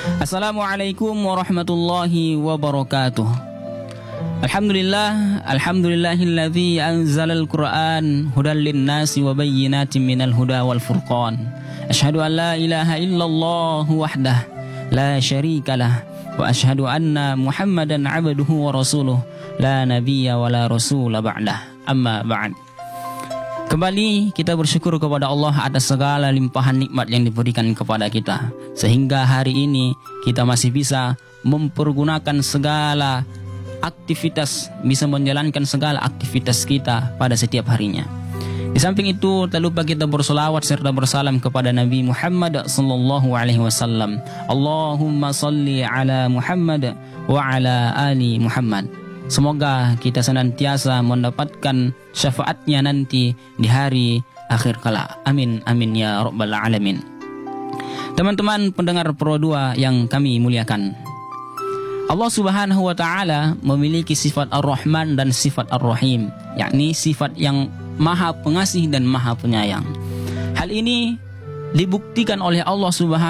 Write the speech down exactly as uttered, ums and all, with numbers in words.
Assalamualaikum warahmatullahi wabarakatuh. Alhamdulillah, alhamdulillahilladzi anzalal Qur'an hudal linnasi wa bayyinatin minal huda wal furqan. Asyhadu an la ilaha illallah wahdah la syarikalah wa asyhadu anna Muhammadan abduhu wa rasuluh la nabiyya wa la rasula ba'dah. Amma ba'd. Kembali kita bersyukur kepada Allah atas segala limpahan nikmat yang diberikan kepada kita, sehingga hari ini kita masih bisa mempergunakan segala aktivitas, bisa menjalankan segala aktivitas kita pada setiap harinya. Di samping itu, tak lupa kita bersolawat serta bersalam kepada Nabi Muhammad sallallahu alaihi wasallam. Allahumma salli ala Muhammad wa ala ali Muhammad. Semoga kita senantiasa mendapatkan syafaatnya nanti di hari akhir kala. Amin, amin ya rabbal alamin. Teman-teman pendengar Pro dua yang kami muliakan, Allah subhanahu wa ta'ala memiliki sifat Ar-Rahman dan sifat Ar-Rahim, yakni sifat yang maha pengasih dan maha penyayang. Hal ini dibuktikan oleh Allah subhanahu